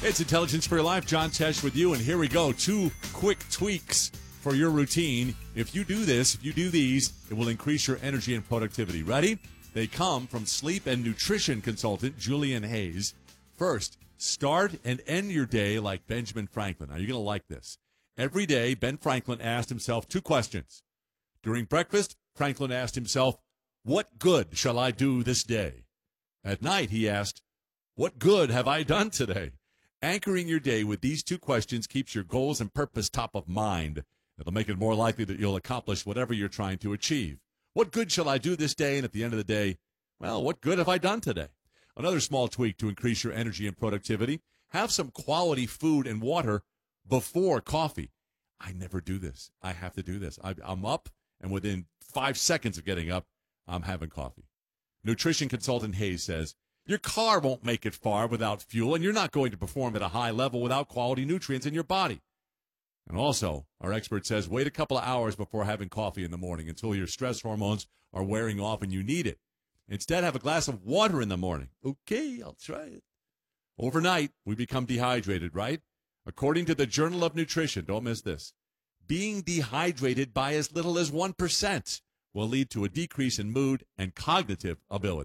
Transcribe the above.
It's Intelligence for Your Life. John Tesh with you, and here we go. 2 quick tweaks for your routine. If you do this, if you do these, it will increase your energy and productivity. Ready? They come from sleep and nutrition consultant Julian Hayes. First, start and end your day like Benjamin Franklin. Now, you're going to like this. Every day, Ben Franklin asked himself 2 questions. During breakfast, Franklin asked himself, what good shall I do this day? At night, he asked, what good have I done today? Anchoring your day with these 2 questions keeps your goals and purpose top of mind. It'll make it more likely that you'll accomplish whatever you're trying to achieve. What good shall I do this day? And at the end of the day, well, what good have I done today? Another small tweak to increase your energy and productivity, have some quality food and water before coffee. I never do this. I have to do this. I'm up, and within 5 seconds of getting up, I'm having coffee. Nutrition consultant Hayes says, your car won't make it far without fuel, and you're not going to perform at a high level without quality nutrients in your body. And also, our expert says, wait a couple of hours before having coffee in the morning until your stress hormones are wearing off and you need it. Instead, have a glass of water in the morning. Okay, I'll try it. Overnight, we become dehydrated, right? According to the Journal of Nutrition, don't miss this, being dehydrated by as little as 1% will lead to a decrease in mood and cognitive ability.